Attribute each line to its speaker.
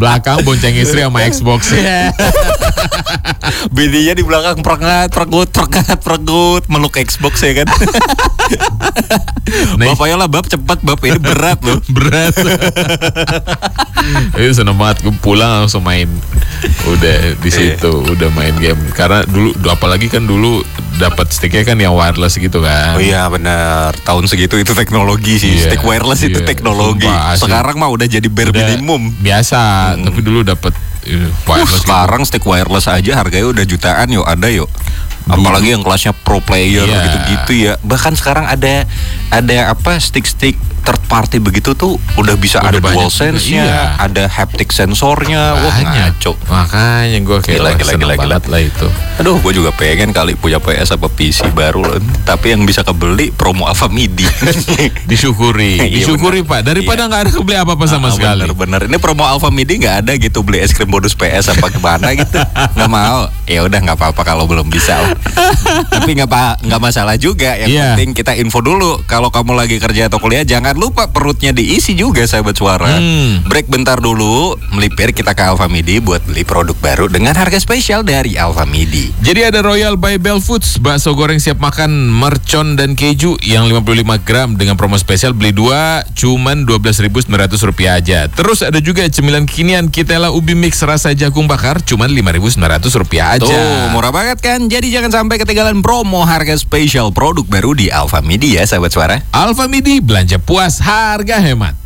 Speaker 1: Belakang bonceng istri sama Xbox.
Speaker 2: Bininya di belakang pregut meluk Xbox ya kan. Bap ayolah bab cepat bab, ini berat loh.
Speaker 1: Berat. Itu seneng banget, gue pulang langsung main. Udah di situ, udah main game. Karena dulu, apalagi kan dulu dapat sticknya kan yang wireless gitu kan.
Speaker 2: Oh iya benar, tahun segitu itu teknologi sih. Stick wireless itu teknologi.
Speaker 1: Sumpah,
Speaker 2: sekarang mah udah jadi bare minimum.
Speaker 1: Biasa, tapi dulu dapat wireless.
Speaker 2: Sekarang stick wireless aja harganya udah jutaan yuk, ada yuk. Apalagi yang kelasnya pro player gitu-gitu ya. Bahkan sekarang ada apa stick third party begitu tuh udah bisa ada DualSense-nya, ada haptic sensornya. Wah ngaco.
Speaker 1: Makanya gue kayak seneng banget lah itu.
Speaker 2: Aduh, gue juga pengen kali punya PS apa PC baru loh. Tapi yang bisa kebeli promo AlphaMidi.
Speaker 1: Disyukuri Pak. Daripada nggak ada kebeli apa-apa sama sekali.
Speaker 2: Bener. Ini promo AlphaMidi nggak ada gitu, beli es krim bonus PS apa gimana gitu. Nggak mau. Ya udah nggak apa-apa kalau belum bisa. Tapi nggak masalah juga. Yang penting kita info dulu. Kalau kamu lagi kerja atau kuliah, jangan lupa perutnya diisi juga, sahabat suara. Break bentar dulu, melipir kita ke AlphaMidi buat beli produk baru dengan harga spesial dari AlphaMidi.
Speaker 1: Jadi ada Royal by Bell Foods, bakso goreng siap makan, mercon dan keju yang 55 gram dengan promo spesial beli 2 cuman Rp12.900 aja. Terus ada juga cemilan kekinian Kitela Ubi Mix rasa jagung bakar cuman Rp5.900 aja.
Speaker 2: Tuh, murah banget kan? Jadi jangan sampai ketinggalan promo harga spesial produk baru di AlphaMidi ya, sahabat suara.
Speaker 1: AlphaMidi, belanja puas, harga hemat.